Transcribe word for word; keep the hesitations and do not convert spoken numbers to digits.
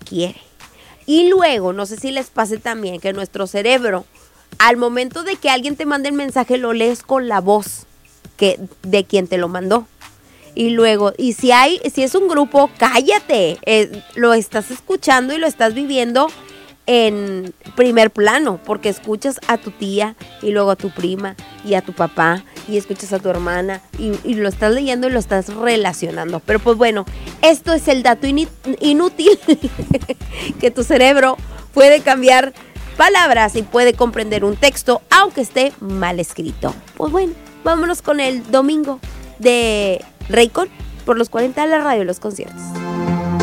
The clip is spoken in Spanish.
quiere. Y luego, no sé si les pase también que nuestro cerebro, al momento de que alguien te mande el mensaje, lo lees con la voz que, de quien te lo mandó. Y luego, y si hay, si es un grupo, cállate. Eh, lo estás escuchando y lo estás viviendo en primer plano, porque escuchas a tu tía y luego a tu prima y a tu papá y escuchas a tu hermana y, y lo estás leyendo y lo estás relacionando. Pero pues bueno, esto es el dato ini- inútil que tu cerebro puede cambiar palabras y puede comprender un texto aunque esté mal escrito. Pues bueno, vámonos con el domingo de Raycon por los cuarenta de la radio de los conciertos.